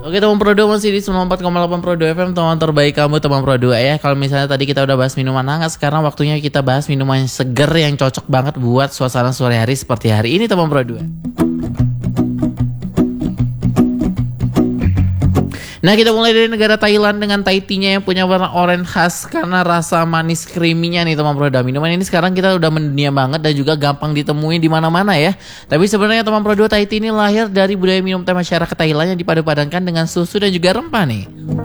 Oke teman Pro 2, masih di 94,8 Pro 2 FM, teman terbaik kamu teman Pro 2 ya. Kalau misalnya tadi kita udah bahas minuman hangat, sekarang waktunya kita bahas minuman seger yang cocok banget buat suasana sore hari seperti hari ini teman Pro 2. Nah, kita mulai dari negara Thailand dengan Thai tea-nya yang punya warna oranye khas karena rasa manis creamy-nya nih teman Pro 2. Minuman ini sekarang kita udah mendunia banget dan juga gampang ditemui di mana-mana ya. Tapi sebenarnya teman Pro 2, Thai tea ini lahir dari budaya minum teh masyarakat Thailand yang dipadu-padankan dengan susu dan juga rempah nih.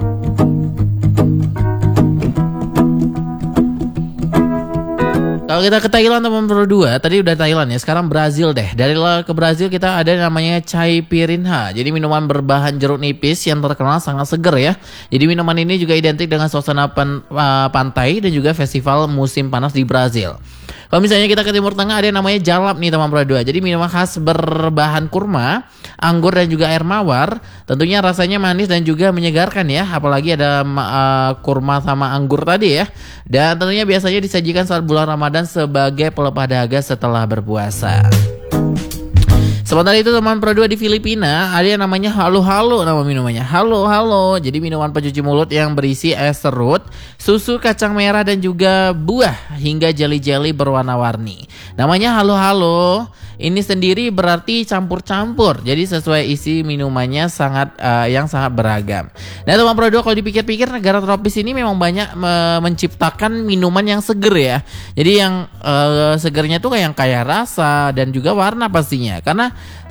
Kalau kita ke Thailand teman Pro 2, tadi udah Thailand ya, sekarang Brazil deh. Dari ke Brazil kita ada namanya Caipirinha. Jadi minuman berbahan jeruk nipis yang terkenal sangat seger ya. Jadi minuman ini juga identik dengan suasana pantai dan juga festival musim panas di Brazil. Kalau misalnya kita ke Timur Tengah ada yang namanya jalap nih teman Pro 2. Jadi minuman khas berbahan kurma, anggur dan juga air mawar. Tentunya rasanya manis dan juga menyegarkan ya. Apalagi ada kurma sama anggur tadi ya. Dan tentunya biasanya disajikan saat bulan Ramadan sebagai pelepah dahaga setelah berpuasa. Sementara itu teman Pro 2 di Filipina ada yang namanya halo-halo, nama minumannya halo-halo. Jadi minuman pencuci mulut yang berisi es serut, susu kacang merah dan juga buah hingga jelly-jelly berwarna-warni. Namanya halo-halo. Ini sendiri berarti campur-campur. Jadi sesuai isi minumannya yang sangat beragam. Nah teman Pro 2, kalau dipikir-pikir negara tropis ini memang banyak menciptakan minuman yang seger ya. Jadi yang segernya tuh yang kaya rasa dan juga warna pastinya. Karena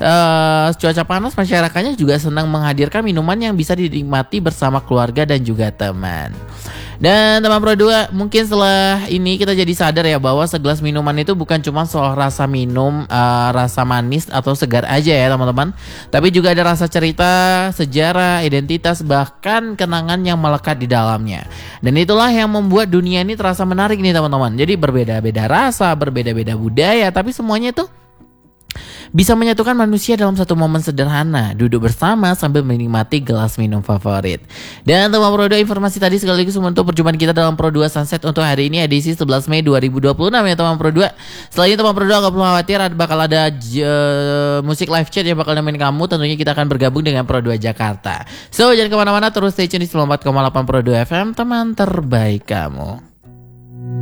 cuaca panas, masyarakatnya juga senang menghadirkan minuman yang bisa dinikmati bersama keluarga dan juga teman. Dan teman Pro 2, mungkin setelah ini kita jadi sadar ya bahwa segelas minuman itu bukan cuma soal rasa minum, rasa manis atau segar aja ya teman-teman. Tapi juga ada rasa cerita, sejarah, identitas, bahkan kenangan yang melekat di dalamnya. Dan itulah yang membuat dunia ini terasa menarik nih teman-teman. Jadi berbeda-beda rasa, berbeda-beda budaya, tapi semuanya tuh bisa menyatukan manusia dalam satu momen sederhana, duduk bersama sambil menikmati gelas minum favorit. Dan teman Pro 2, informasi tadi sekaligus menutup perjumpaan kita dalam Pro 2 Sunset untuk hari ini edisi 11 Mei 2026 ya teman Pro 2. Setelah ini teman Pro 2 gak perlu khawatir, bakal ada musik live chat yang bakal nemenin kamu. Tentunya kita akan bergabung dengan Pro 2 Jakarta. So jangan kemana-mana, terus stay tune di 94,8 Pro 2 FM, teman terbaik kamu.